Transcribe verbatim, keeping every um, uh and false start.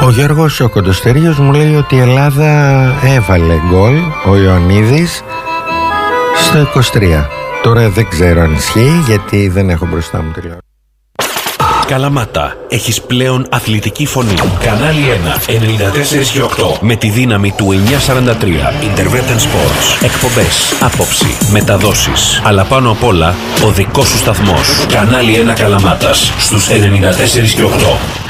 Ο Γιώργος ο Κοντοστερίος μου λέει ότι η Ελλάδα έβαλε γκολ, ο Ιωαννίδης, στο είκοσι τρία. Τώρα δεν ξέρω αν ισχύει, γιατί δεν έχω μπροστά μου τηλεόραση. Καλαμάτα, έχεις πλέον αθλητική φωνή. Κανάλι ένα, ενενήντα τέσσερα και οκτώ. Με τη δύναμη του εννιακόσια σαράντα τρία. Intervent Sports. Εκπομπές, άποψη, μεταδόσεις. Αλλά πάνω απ' όλα, ο δικός σου σταθμός. Κανάλι ένα Καλαμάτας, στους ενενήντα τέσσερα και οκτώ.